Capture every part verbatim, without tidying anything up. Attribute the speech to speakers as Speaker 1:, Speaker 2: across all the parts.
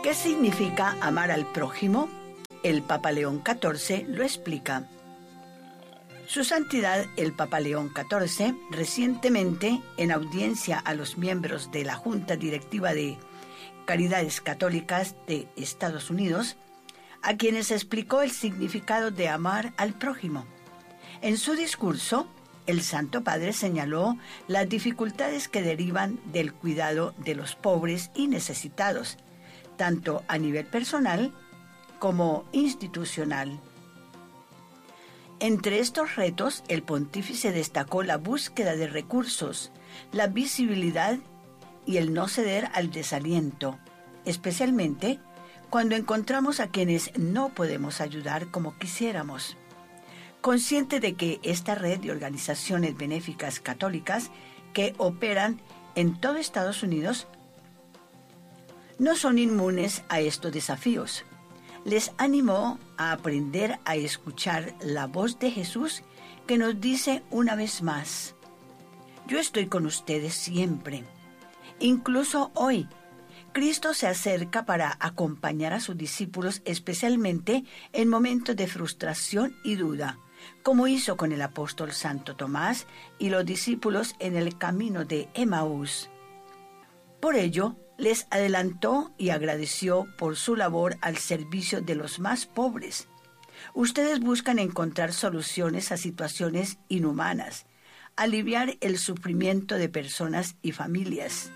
Speaker 1: ¿Qué significa amar al prójimo? El Papa León catorce lo explica. Su Santidad el Papa León catorce, recientemente, en audiencia a los miembros de la Junta Directiva de Caridades Católicas de Estados Unidos, a quienes explicó el significado de amar al prójimo. En su discurso, el Santo Padre señaló las dificultades que derivan del cuidado de los pobres y necesitados, tanto a nivel personal como institucional. Entre estos retos, el pontífice destacó la búsqueda de recursos, la visibilidad y el no ceder al desaliento, especialmente cuando encontramos a quienes no podemos ayudar como quisiéramos. Consciente de que esta red de organizaciones benéficas católicas que operan en todo Estados Unidos no son inmunes a estos desafíos, les animó a aprender a escuchar la voz de Jesús que nos dice una vez más: yo estoy con ustedes siempre. Incluso hoy, Cristo se acerca para acompañar a sus discípulos, especialmente en momentos de frustración y duda, como hizo con el apóstol Santo Tomás y los discípulos en el camino de Emaús. Por ello, les adelantó y agradeció por su labor al servicio de los más pobres. Ustedes buscan encontrar soluciones a situaciones inhumanas, aliviar el sufrimiento de personas y familias,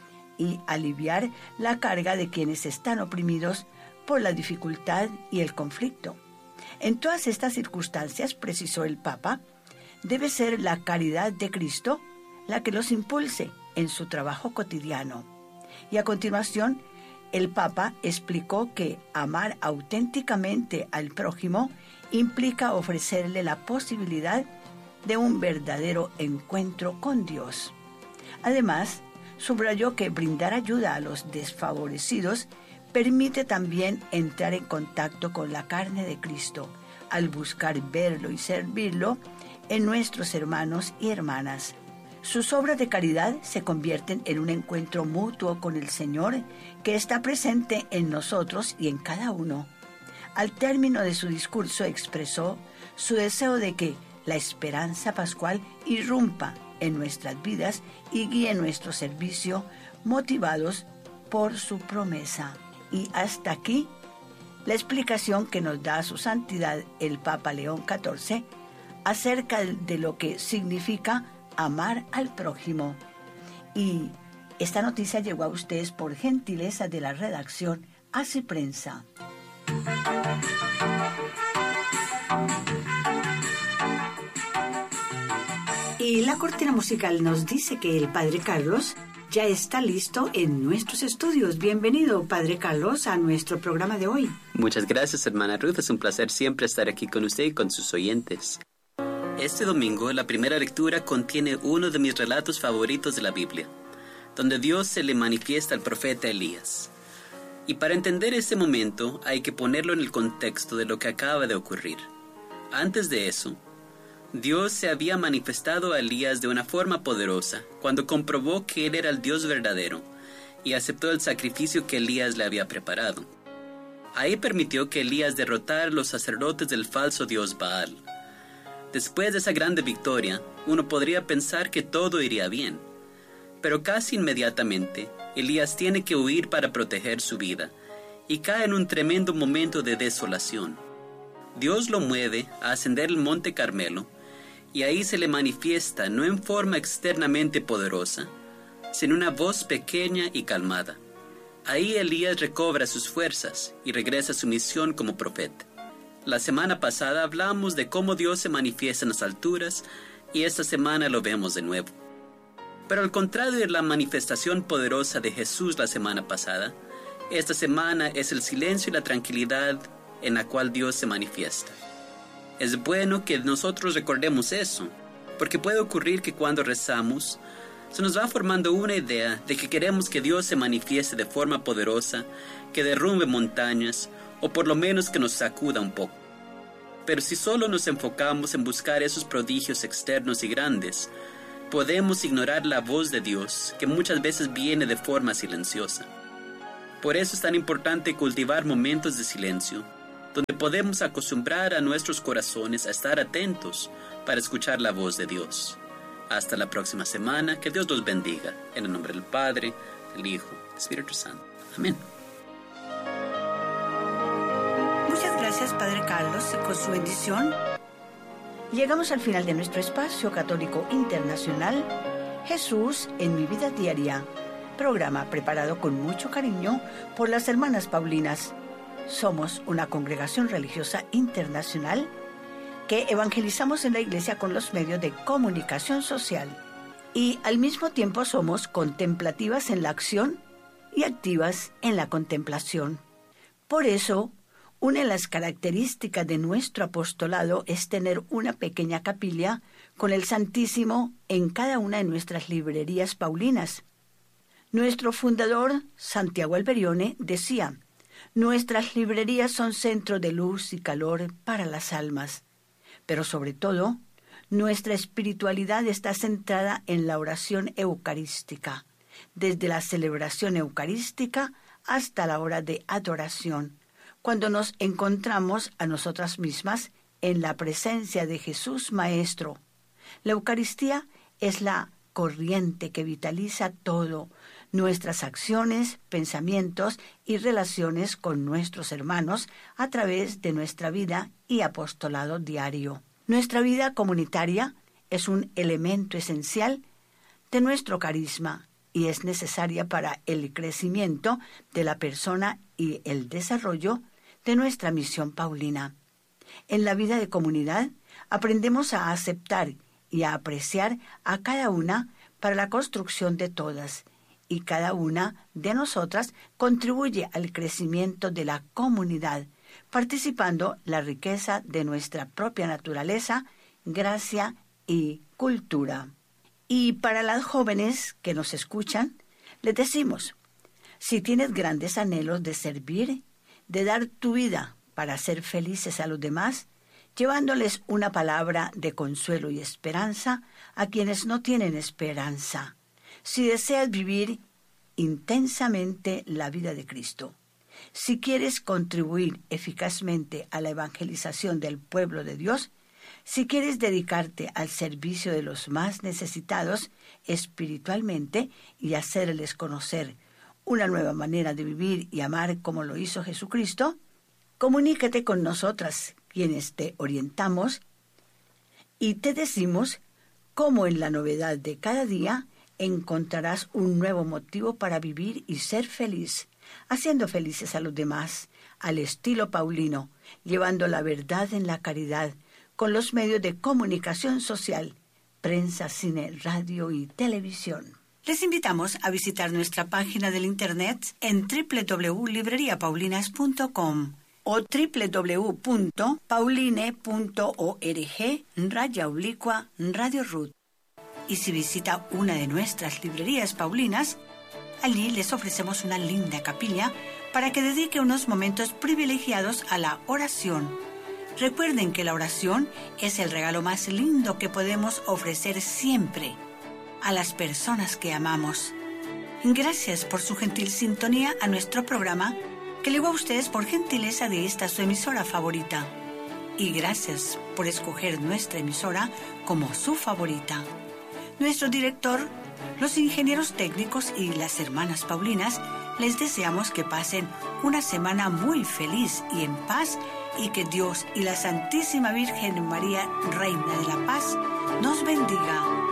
Speaker 1: y aliviar la carga de quienes están oprimidos por la dificultad y el conflicto. En todas estas circunstancias, precisó el Papa, debe ser la caridad de Cristo la que los impulse en su trabajo cotidiano. Y a continuación, el Papa explicó que amar auténticamente al prójimo implica ofrecerle la posibilidad de un verdadero encuentro con Dios. Además, subrayó que brindar ayuda a los desfavorecidos permite también entrar en contacto con la carne de Cristo, al buscar verlo y servirlo en nuestros hermanos y hermanas. Sus obras de caridad se convierten en un encuentro mutuo con el Señor que está presente en nosotros y en cada uno. Al término de su discurso expresó su deseo de que la esperanza pascual irrumpa en nuestras vidas y guíe nuestro servicio, motivados por su promesa. Y hasta aquí la explicación que nos da su Santidad el Papa León catorce acerca de lo que significa amar al prójimo. Y esta noticia llegó a ustedes por gentileza de la redacción Así Prensa. Y la cortina musical nos dice que el Padre Carlos ya está listo en nuestros estudios. Bienvenido, Padre Carlos, a nuestro programa de hoy.
Speaker 2: Muchas gracias, hermana Ruth. Es un placer siempre estar aquí con usted y con sus oyentes. Este domingo, la primera lectura contiene uno de mis relatos favoritos de la Biblia, donde Dios se le manifiesta al profeta Elías. Y para entender este momento, hay que ponerlo en el contexto de lo que acaba de ocurrir. Antes de eso, Dios se había manifestado a Elías de una forma poderosa, cuando comprobó que él era el Dios verdadero, y aceptó el sacrificio que Elías le había preparado. Ahí permitió que Elías derrotara a los sacerdotes del falso dios Baal. Después de esa grande victoria, uno podría pensar que todo iría bien. Pero casi inmediatamente, Elías tiene que huir para proteger su vida, y cae en un tremendo momento de desolación. Dios lo mueve a ascender el monte Carmelo, y ahí se le manifiesta no en forma externamente poderosa, sino una voz pequeña y calmada. Ahí Elías recobra sus fuerzas y regresa a su misión como profeta. La semana pasada hablamos de cómo Dios se manifiesta en las alturas, y esta semana lo vemos de nuevo. Pero al contrario de la manifestación poderosa de Jesús la semana pasada, esta semana es el silencio y la tranquilidad en la cual Dios se manifiesta. Es bueno que nosotros recordemos eso, porque puede ocurrir que cuando rezamos, se nos va formando una idea de que queremos que Dios se manifieste de forma poderosa, que derrumbe montañas, o por lo menos que nos sacuda un poco. Pero si solo nos enfocamos en buscar esos prodigios externos y grandes, podemos ignorar la voz de Dios, que muchas veces viene de forma silenciosa. Por eso es tan importante cultivar momentos de silencio, donde podemos acostumbrar a nuestros corazones a estar atentos para escuchar la voz de Dios. Hasta la próxima semana, que Dios los bendiga. En el nombre del Padre, del Hijo, del Espíritu Santo. Amén.
Speaker 1: Muchas gracias, Padre Carlos, y con su bendición llegamos al final de nuestro espacio católico internacional, Jesús en mi vida diaria, programa preparado con mucho cariño por las hermanas Paulinas. Somos una congregación religiosa internacional que evangelizamos en la iglesia con los medios de comunicación social y al mismo tiempo somos contemplativas en la acción y activas en la contemplación. Por eso, una de las características de nuestro apostolado es tener una pequeña capilla con el Santísimo en cada una de nuestras librerías paulinas. Nuestro fundador, Santiago Alberione, decía: nuestras librerías son centro de luz y calor para las almas, pero sobre todo, nuestra espiritualidad está centrada en la oración eucarística, desde la celebración eucarística hasta la hora de adoración, cuando nos encontramos a nosotras mismas en la presencia de Jesús Maestro. La Eucaristía es la corriente que vitaliza todo, nuestras acciones, pensamientos y relaciones con nuestros hermanos a través de nuestra vida y apostolado diario. Nuestra vida comunitaria es un elemento esencial de nuestro carisma y es necesaria para el crecimiento de la persona y el desarrollo de nuestra misión paulina. En la vida de comunidad aprendemos a aceptar y a apreciar a cada una para la construcción de todas, y cada una de nosotras contribuye al crecimiento de la comunidad, participando la riqueza de nuestra propia naturaleza, gracia y cultura. Y para las jóvenes que nos escuchan, les decimos: si tienes grandes anhelos de servir, de dar tu vida para hacer felices a los demás, llevándoles una palabra de consuelo y esperanza a quienes no tienen esperanza. Si deseas vivir intensamente la vida de Cristo, si quieres contribuir eficazmente a la evangelización del pueblo de Dios, si quieres dedicarte al servicio de los más necesitados espiritualmente y hacerles conocer una nueva manera de vivir y amar como lo hizo Jesucristo, comunícate con nosotras, quienes te orientamos y te decimos cómo en la novedad de cada día encontrarás un nuevo motivo para vivir y ser feliz, haciendo felices a los demás, al estilo paulino, llevando la verdad en la caridad, con los medios de comunicación social, prensa, cine, radio y televisión. Les invitamos a visitar nuestra página del internet en doble u doble u doble u punto librería paulinas punto com o doble u doble u doble u punto pauline punto org raya oblicua Radio Ruth. Y si visita una de nuestras librerías paulinas, allí les ofrecemos una linda capilla para que dedique unos momentos privilegiados a la oración. Recuerden que la oración es el regalo más lindo que podemos ofrecer siempre a las personas que amamos. Gracias por su gentil sintonía a nuestro programa, que llegó a ustedes por gentileza de esta su emisora favorita. Y gracias por escoger nuestra emisora como su favorita. Nuestro director, los ingenieros técnicos y las hermanas Paulinas les deseamos que pasen una semana muy feliz y en paz, y que Dios y la Santísima Virgen María, Reina de la Paz, nos bendiga.